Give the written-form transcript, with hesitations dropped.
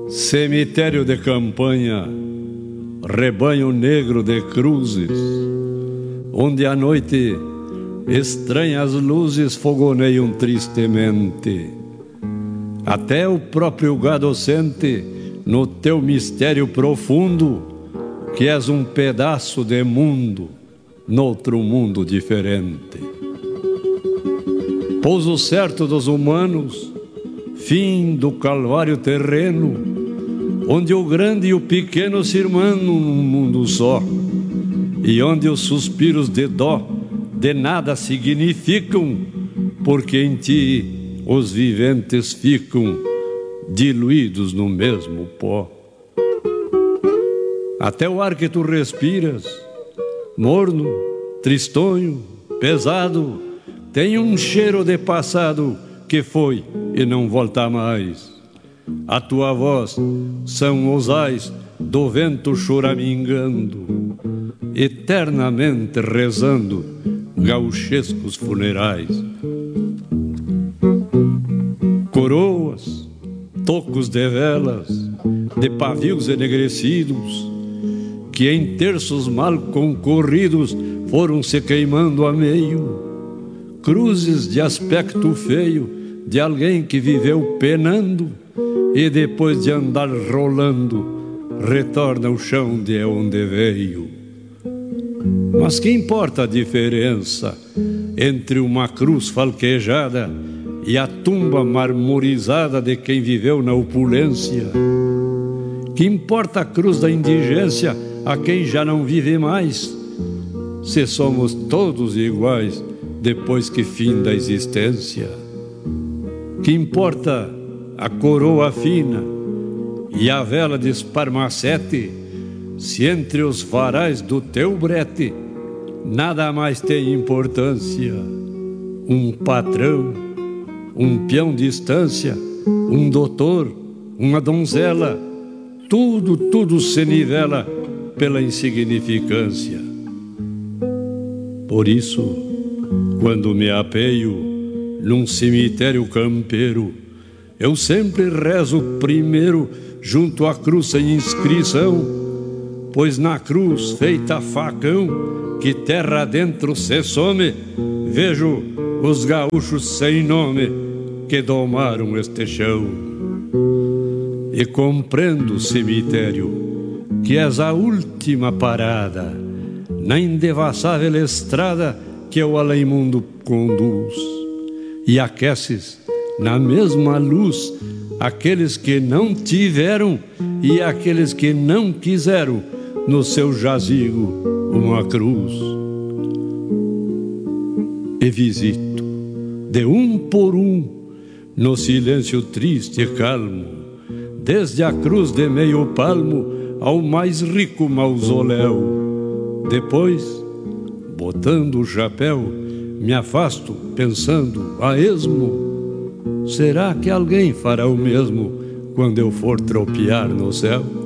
Cemitério de campanha, rebanho negro de cruzes, onde à noite estranhas luzes fogoneiam tristemente. Até o próprio gado sente no teu mistério profundo que és um pedaço de mundo noutro mundo diferente. Pouso certo dos humanos, fim do calvário terreno, onde o grande e o pequeno se irmanam num mundo só, e onde os suspiros de dó de nada significam, porque em ti os viventes ficam diluídos no mesmo pó. Até o ar que tu respiras, morno, tristonho, pesado, tem um cheiro de passado que foi e não volta mais. A tua voz são os ais do vento choramingando, eternamente rezando gauchescos funerais. Coroas, tocos de velas, de pavios enegrecidos, que em terços mal concorridos foram se queimando a meio, cruzes de aspecto feio de alguém que viveu penando e depois de andar rolando retorna ao chão de onde veio. Mas que importa a diferença entre uma cruz falquejada e a tumba marmorizada de quem viveu na opulência? Que importa a cruz da indigência a quem já não vive mais, se somos todos iguais depois que finda a existência? Que importa a coroa fina e a vela de esparmacete, se entre os varais do teu brete nada mais tem importância? Um patrão, um peão de estância, um doutor, uma donzela, tudo se nivela pela insignificância. Por isso, quando me apeio num cemitério campeiro, eu sempre rezo primeiro junto à cruz sem inscrição, pois na cruz feita facão, que terra dentro se some, vejo os gaúchos sem nome que domaram este chão. E compreendo, cemitério, que és a última parada na indevassável estrada que o além-mundo conduz, e aqueces na mesma luz aqueles que não tiveram e aqueles que não quiseram no seu jazigo uma cruz. E visito de um por um, no silêncio triste e calmo, desde a cruz de meio palmo ao mais rico mausoléu. Depois, botando o chapéu, me afasto pensando a esmo: será que alguém fará o mesmo quando eu for tropear no céu?